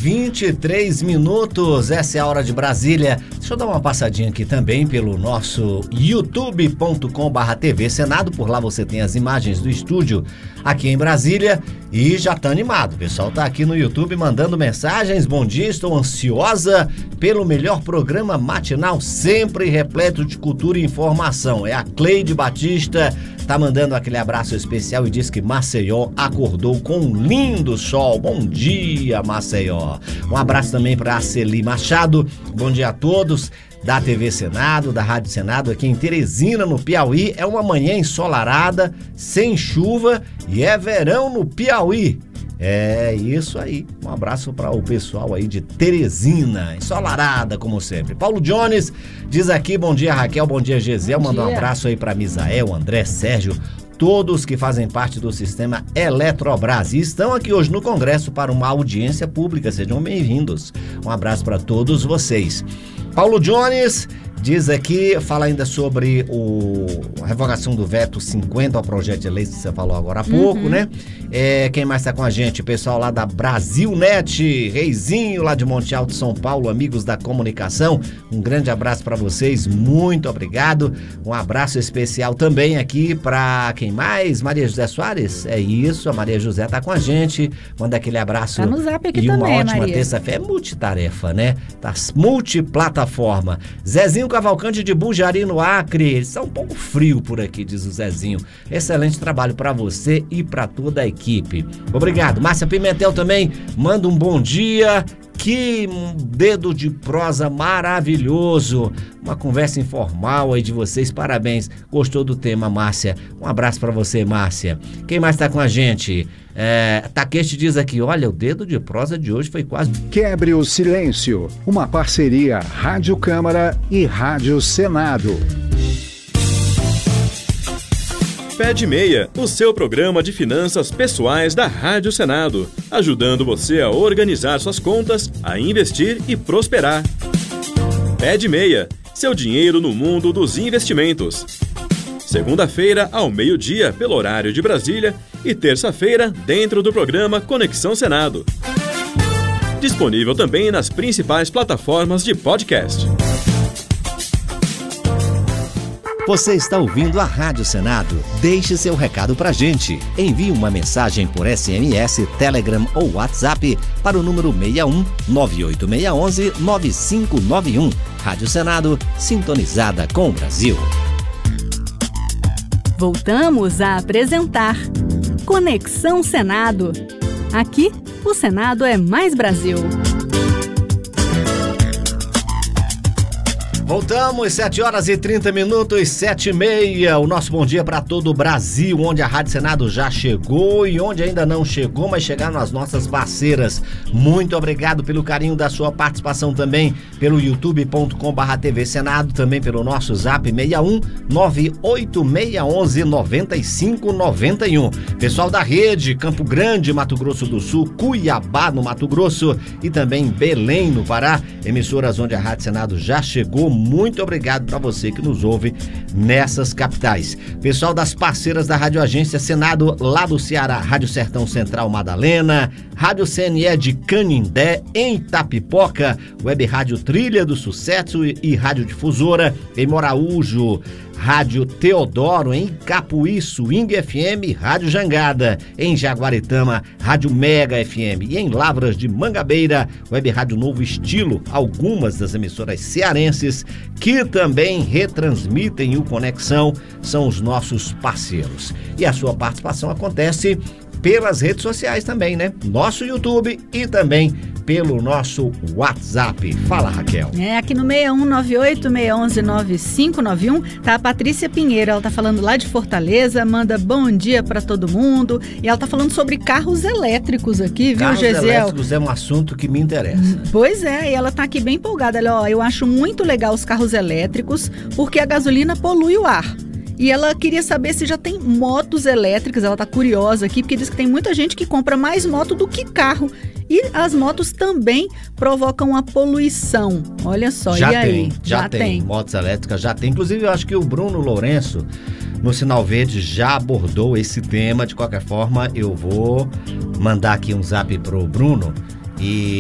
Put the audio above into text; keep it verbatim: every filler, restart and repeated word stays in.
vinte e três minutos, essa é a hora de Brasília. Deixa eu dar uma passadinha aqui também pelo nosso youtube ponto com barra T V Senado. Por lá você tem as imagens do estúdio aqui em Brasília e já tá animado. O pessoal tá aqui no YouTube mandando mensagens. Bom dia, estou ansiosa pelo melhor programa matinal, sempre repleto de cultura e informação. É a Cleide Batista, tá mandando aquele abraço especial e diz que Maceió acordou com um lindo sol. Bom dia, Maceió. Um abraço também para a Celi Machado. Bom dia a todos da T V Senado, da Rádio Senado, aqui em Teresina, no Piauí. É uma manhã ensolarada, sem chuva e é verão no Piauí. É isso aí. Um abraço para o pessoal aí de Teresina, ensolarada como sempre. Paulo Jones diz aqui, bom dia Raquel, bom dia Gisele, manda um abraço aí para Misael, André, Sérgio, todos que fazem parte do sistema Eletrobras e estão aqui hoje no Congresso para uma audiência pública. Sejam bem-vindos. Um abraço para todos vocês. Paulo Jones diz aqui, fala ainda sobre o, a revogação do veto cinquenta ao projeto de lei que você falou agora há pouco, uhum. né? É, quem mais está com a gente? O pessoal lá da Brasilnet, Reizinho lá de Monte Alto, São Paulo, amigos da comunicação. Um grande abraço para vocês, muito obrigado. Um abraço especial também aqui para quem mais? Maria José Soares? É isso, a Maria José tá com a gente. Manda aquele abraço. Tá no zap aqui e também, uma ótima Maria. terça-feira. É multitarefa, né? Tá multiplataforma. Zezinho Cavalcante de Bujari, no Acre. Está um pouco frio por aqui, diz o Zezinho. Excelente trabalho para você e para toda a equipe. Obrigado. Márcia Pimentel também manda um bom dia. Que dedo de prosa maravilhoso. Uma conversa informal aí de vocês. Parabéns. Gostou do tema, Márcia? Um abraço para você, Márcia. Quem mais tá com a gente? É, Takeshi diz aqui, olha, o dedo de prosa de hoje foi quase... Quebre o silêncio. Uma parceria Rádio Câmara e Rádio Senado. Pé de Meia, o seu programa de finanças pessoais da Rádio Senado, ajudando você a organizar suas contas, a investir e prosperar. Pé de Meia, seu dinheiro no mundo dos investimentos. Segunda-feira, ao meio-dia, pelo horário de Brasília, e terça-feira, dentro do programa Conexão Senado. Disponível também nas principais plataformas de podcast. Você está ouvindo a Rádio Senado? Deixe seu recado pra gente. Envie uma mensagem por S M S, Telegram ou WhatsApp para o número seis um nove oito seis um um nove cinco nove um. Rádio Senado, sintonizada com o Brasil. Voltamos a apresentar Conexão Senado. Aqui, o Senado é mais Brasil. Voltamos, sete horas e trinta minutos, sete e meia. O nosso bom dia para todo o Brasil, onde a Rádio Senado já chegou e onde ainda não chegou, mas chegaram as nossas parceiras. Muito obrigado pelo carinho da sua participação também pelo youtube ponto com barra T V Senado, também pelo nosso zap seis um nove oito seis um um nove cinco nove um. Pessoal da rede, Campo Grande, Mato Grosso do Sul, Cuiabá, no Mato Grosso e também Belém, no Pará, emissoras onde a Rádio Senado já chegou. Muito obrigado para você que nos ouve nessas capitais. Pessoal das parceiras da Rádio Agência Senado, lá do Ceará, Rádio Sertão Central Madalena, Rádio C N E de Canindé, em Itapipoca, Web Rádio Trilha do Sucesso e, e Rádio Difusora, em Moraújo, Rádio Teodoro, em Capuí, Swing F M, Rádio Jangada, em Jaguaretama, Rádio Mega F M e em Lavras de Mangabeira, Web Rádio Novo Estilo, algumas das emissoras cearenses que também retransmitem o Conexão são os nossos parceiros. E a sua participação acontece pelas redes sociais também, né? Nosso YouTube e também pelo nosso WhatsApp. Fala, Raquel. É, aqui no seis um nove oito seis um um nove cinco nove um tá a Patrícia Pinheiro, ela tá falando lá de Fortaleza, manda bom dia pra todo mundo e ela tá falando sobre carros elétricos aqui, viu, Carros Gesiel? elétricos é um assunto que me interessa. Pois é, e ela tá aqui bem empolgada, ela, ó, eu acho muito legal os carros elétricos porque a gasolina polui o ar. E ela queria saber se já tem motos elétricas, ela tá curiosa aqui, porque diz que tem muita gente que compra mais moto do que carro. E as motos também provocam a poluição. Olha só, já e aí? Tem, já, já tem, tem. Motos elétricas, já tem. Inclusive, eu acho que o Bruno Lourenço, no Sinal Verde, já abordou esse tema. De qualquer forma, eu vou mandar aqui um zap pro Bruno e